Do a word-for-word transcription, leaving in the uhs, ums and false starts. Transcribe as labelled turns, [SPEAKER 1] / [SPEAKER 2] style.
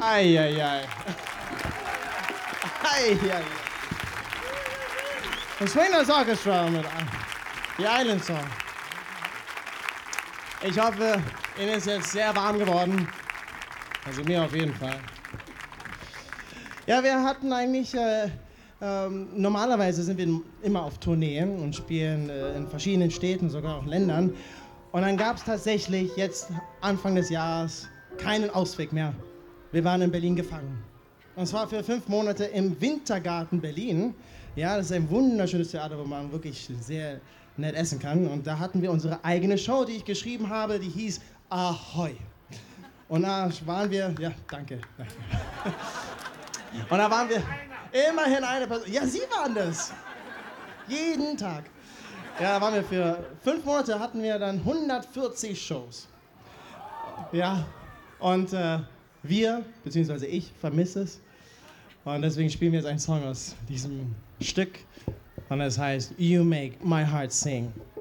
[SPEAKER 1] Eieiei. Eieiei. The Swingers Orchestra mit The Island Song. Ich hoffe, Ihnen ist jetzt sehr warm geworden. Also mir auf jeden Fall. Ja, wir hatten eigentlich, äh, ähm, normalerweise sind wir immer auf Tourneen und spielen äh, in verschiedenen Städten, sogar auch Ländern. Und dann gab es tatsächlich jetzt Anfang des Jahres keinen Ausweg mehr. Wir waren in Berlin gefangen. Und zwar für fünf Monate im Wintergarten Berlin. Ja, das ist ein wunderschönes Theater, wo man wirklich sehr nett essen kann. Und da hatten wir unsere eigene Show, die ich geschrieben habe, die hieß Ahoi. Und da waren wir, ja, danke, danke. Und da waren wir immerhin eine Person. Ja, Sie waren das. Jeden Tag. Ja, da waren wir für fünf Monate, hatten wir dann hundertvierzig Shows. Ja, und äh, wir, beziehungsweise ich, vermisse es. Und deswegen spielen wir jetzt einen Song aus diesem Stück. Und es heißt You Make My Heart Sing.